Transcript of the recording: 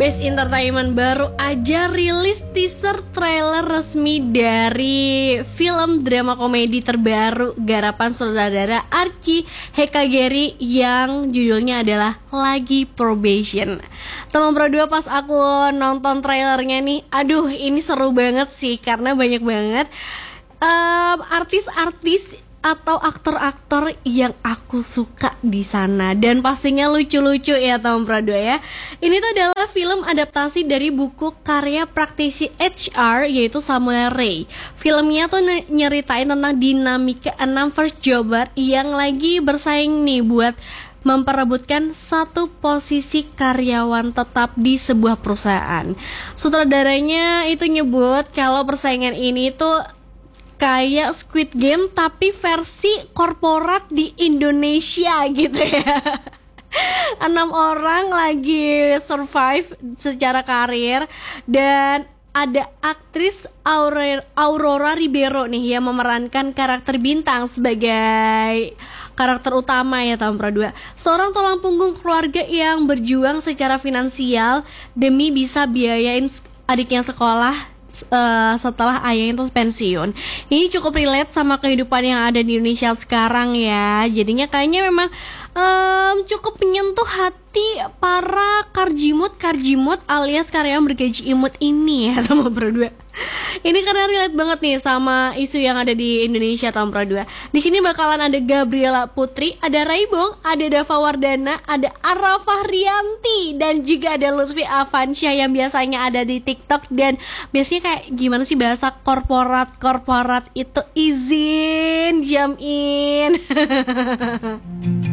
Best Entertainment baru aja rilis teaser trailer resmi dari film drama komedi terbaru garapan sutradara Archie Hekageri yang judulnya adalah Lagi Probation. Teman berdua, pas aku nonton trailernya nih, aduh ini seru banget sih karena banyak banget artis-artis atau aktor-aktor yang aku suka di sana, dan pastinya lucu-lucu ya teman berdua ya. Ini tuh adalah film adaptasi dari buku karya praktisi HR yaitu Samuel Ray. Filmnya tuh nyeritain tentang dinamika 6 first jobber yang lagi bersaing nih buat memperebutkan satu posisi karyawan tetap di sebuah perusahaan. Sutradaranya itu nyebut kalau persaingan ini tuh kayak Squid Game tapi versi korporat di Indonesia gitu ya. 6 orang lagi survive secara karir, dan ada aktris Aurora Ribeiro nih yang memerankan karakter bintang sebagai karakter utama ya tahun perdua. Seorang tulang punggung keluarga yang berjuang secara finansial demi bisa biayain adiknya sekolah setelah ayahnya itu pensiun. Ini cukup relate sama kehidupan yang ada di Indonesia sekarang ya. Jadinya kayaknya memang cukup menyentuh hati para karjimut alias karyawan bergaji imut ini ya teman berdua. Ini karena relate banget nih sama isu yang ada di Indonesia tahun perdua. Di sini bakalan ada Gabriela Putri, ada Raibong, ada Dava Wardana, ada Arafah Rianti, dan juga ada Lutfi Avansyah yang biasanya ada di TikTok. Dan biasanya kayak gimana sih bahasa korporat itu, izin, jam in.